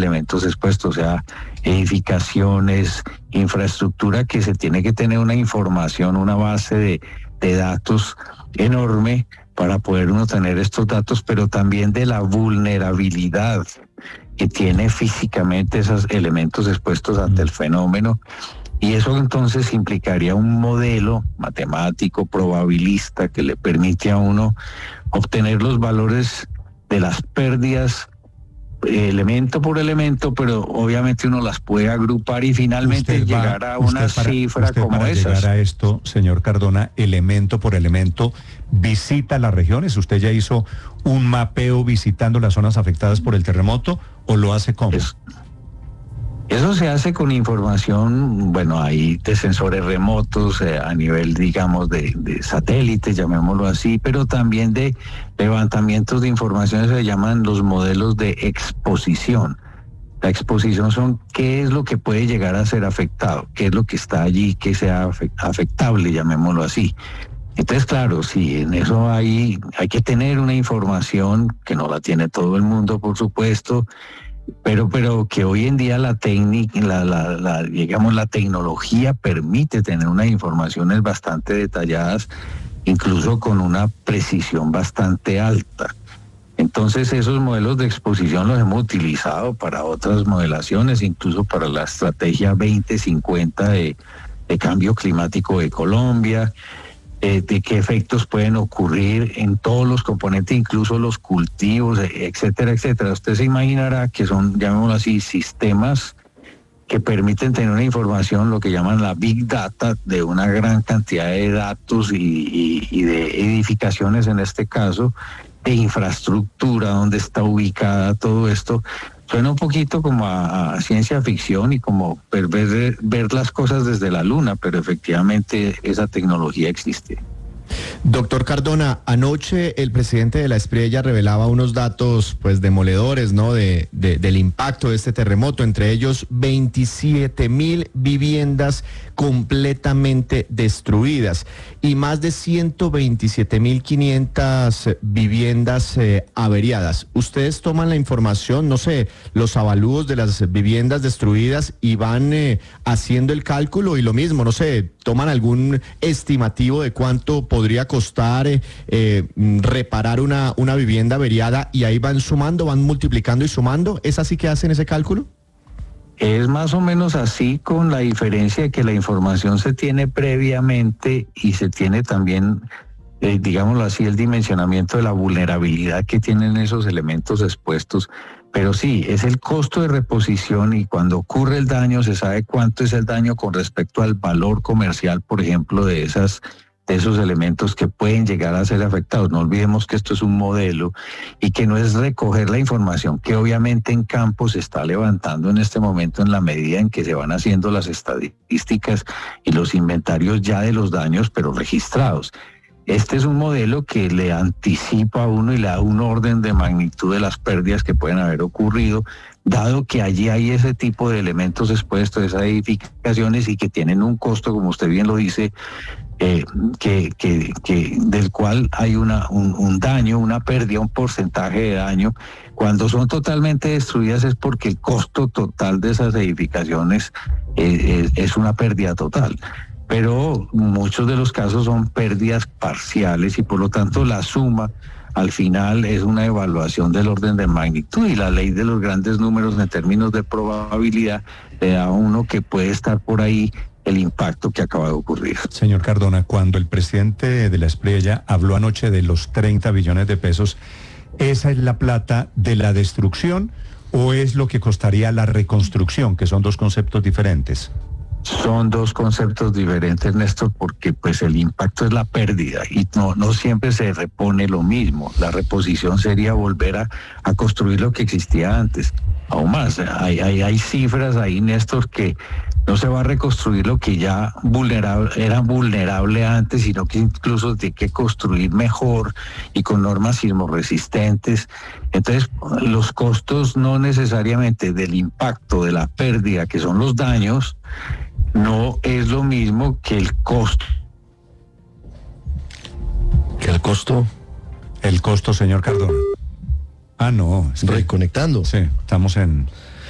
elementos expuestos, o sea, edificaciones, infraestructura, que se tiene que tener una información, una base de datos enorme para poder uno tener estos datos, pero también de la vulnerabilidad que tiene físicamente esos elementos expuestos ante el fenómeno. Y eso entonces implicaría un modelo matemático, probabilista, que le permite a uno obtener los valores de las pérdidas elemento por elemento, pero obviamente uno las puede agrupar y finalmente llegar a una cifra como para esas. Llegar a esto, señor Cardona, elemento por elemento, ¿visita las regiones? ¿Usted ya hizo un mapeo visitando las zonas afectadas por el terremoto o lo hace cómo? Eso se hace con información, bueno, ahí de sensores remotos, a nivel, digamos, de satélites, llamémoslo así, pero también de levantamientos de información, se llaman los modelos de exposición. La exposición son qué es lo que puede llegar a ser afectado, qué es lo que está allí, que sea afectable, llamémoslo así. Entonces, claro, sí, en eso hay que tener una información que no la tiene todo el mundo, por supuesto, pero que hoy en día la tecnología permite tener unas informaciones bastante detalladas, incluso con una precisión bastante alta. Entonces esos modelos de exposición los hemos utilizado para otras modelaciones, incluso para la estrategia 2050 de cambio climático de Colombia, de qué efectos pueden ocurrir en todos los componentes, incluso los cultivos, etcétera, etcétera. Usted se imaginará que son, llamémoslo así, sistemas que permiten tener una información, lo que llaman la Big Data, de una gran cantidad de datos y de edificaciones en este caso, de infraestructura, donde está ubicada todo esto. Suena un poquito como a ciencia ficción y como ver las cosas desde la luna, pero efectivamente esa tecnología existe. Doctor Cardona, anoche el presidente de la Espriella revelaba unos datos pues demoledores, ¿no? Del impacto de este terremoto, entre ellos 27.000 viviendas completamente destruidas y más de 127.500 viviendas averiadas. Ustedes toman la información, no sé, los avalúos de las viviendas destruidas y van haciendo el cálculo y lo mismo, no sé, toman algún estimativo de cuánto podría costar reparar una vivienda averiada y ahí van sumando, van multiplicando y sumando. ¿Es así que hacen ese cálculo? Es más o menos así, con la diferencia de que la información se tiene previamente y se tiene también, digámoslo así, el dimensionamiento de la vulnerabilidad que tienen esos elementos expuestos. Pero sí, es el costo de reposición y cuando ocurre el daño se sabe cuánto es el daño con respecto al valor comercial, por ejemplo, de esos elementos que pueden llegar a ser afectados. No olvidemos que esto es un modelo y que no es recoger la información que obviamente en campo se está levantando en este momento en la medida en que se van haciendo las estadísticas y los inventarios ya de los daños, pero registrados. Este es un modelo que le anticipa a uno y le da un orden de magnitud de las pérdidas que pueden haber ocurrido, dado que allí hay ese tipo de elementos expuestos, esas edificaciones y que tienen un costo, como usted bien lo dice, del cual hay un daño, una pérdida, un porcentaje de daño. Cuando son totalmente destruidas es porque el costo total de esas edificaciones es una pérdida total. Pero muchos de los casos son pérdidas parciales y por lo tanto la suma al final es una evaluación del orden de magnitud y la ley de los grandes números en términos de probabilidad le da a uno que puede estar por ahí el impacto que acaba de ocurrir. Señor Cardona, cuando el presidente de la Espriella habló anoche de los 30 billones de pesos, ¿esa es la plata de la destrucción o es lo que costaría la reconstrucción, que son dos conceptos diferentes? Son dos conceptos diferentes, Néstor, porque pues el impacto es la pérdida y no siempre se repone lo mismo. La reposición sería volver a construir lo que existía antes. Aún más, hay cifras ahí, Néstor, que no se va a reconstruir lo que ya era vulnerable antes, sino que incluso tiene que construir mejor y con normas sismorresistentes. Entonces, los costos no necesariamente del impacto, de la pérdida, que son los daños, no es lo mismo que el costo. ¿Que el costo? El costo, señor Cardona. Ah, no. Reconectando. Sí, estamos en